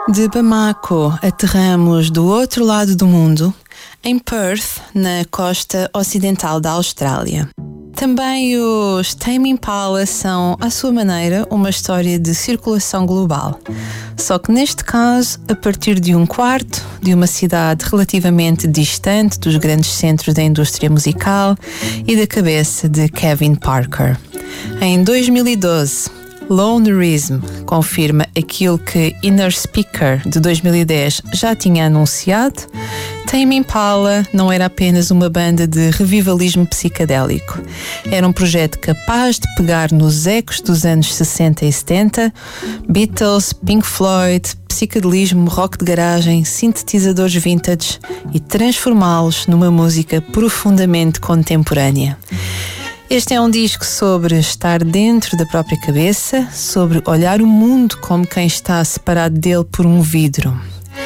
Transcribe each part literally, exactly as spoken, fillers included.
De Bamako, aterramos do outro lado do mundo, em Perth, na costa ocidental da Austrália. Também os Tame Impala são, à sua maneira, uma história de circulação global. Só que neste caso, a partir de um quarto, de uma cidade relativamente distante dos grandes centros da indústria musical e da cabeça de Kevin Parker. Em dois mil e doze, Lonerism confirma aquilo que Inner Speaker de dois mil e dez já tinha anunciado. Tame Impala não era apenas uma banda de revivalismo psicadélico. Era um projeto capaz de pegar nos ecos dos anos sessenta e setenta, Beatles, Pink Floyd, psicadelismo, rock de garagem, sintetizadores vintage e transformá-los numa música profundamente contemporânea. Este é um disco sobre estar dentro da própria cabeça, sobre olhar o mundo como quem está separado dele por um vidro.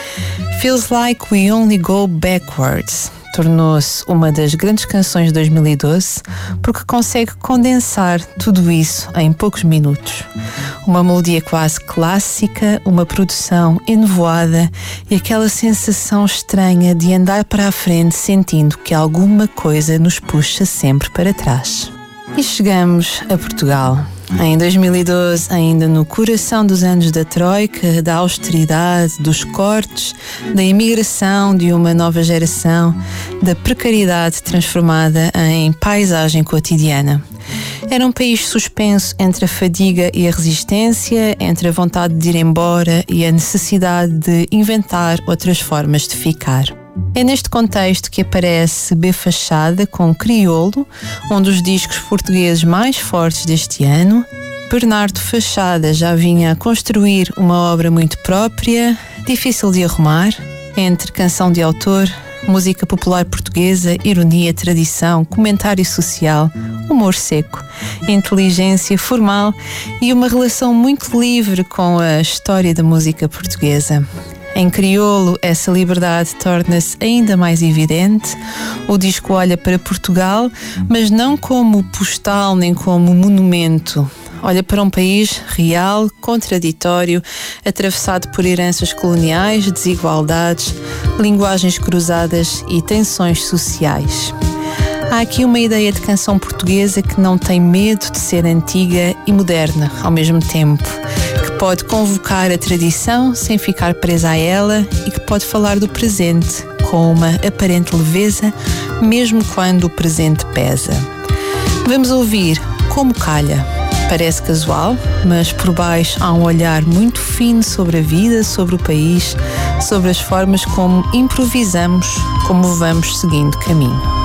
Feels Like We Only Go Backwards tornou-se uma das grandes canções de dois mil e doze porque consegue condensar tudo isso em poucos minutos. Uma melodia quase clássica, uma produção enovoada e aquela sensação estranha de andar para a frente sentindo que alguma coisa nos puxa sempre para trás. E chegamos a Portugal. Em dois mil e doze, ainda no coração dos anos da Troika, da austeridade, dos cortes, da imigração de uma nova geração, da precariedade transformada em paisagem cotidiana. Era um país suspenso entre a fadiga e a resistência, entre a vontade de ir embora e a necessidade de inventar outras formas de ficar. É neste contexto que aparece B Fachada com Crioulo, um dos discos portugueses mais fortes deste ano. Bernardo Fachada já vinha a construir uma obra muito própria, difícil de arrumar, entre canção de autor, música popular portuguesa, ironia, tradição, comentário social, humor seco, inteligência formal e uma relação muito livre com a história da música portuguesa. Em Crioulo, essa liberdade torna-se ainda mais evidente. O disco olha para Portugal, mas não como postal nem como monumento. Olha para um país real, contraditório, atravessado por heranças coloniais, desigualdades, linguagens cruzadas e tensões sociais. Há aqui uma ideia de canção portuguesa que não tem medo de ser antiga e moderna ao mesmo tempo, que pode convocar a tradição sem ficar presa a ela e que pode falar do presente com uma aparente leveza, mesmo quando o presente pesa. Vamos ouvir Como Calha. Parece casual, mas por baixo há um olhar muito fino sobre a vida, sobre o país, sobre as formas como improvisamos, como vamos seguindo caminho.